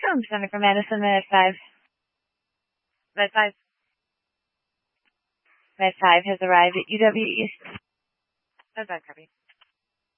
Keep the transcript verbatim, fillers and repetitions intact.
Welcome, Center for Medicine, Med five. Med five. Med five has arrived at U W East. Med five, copy.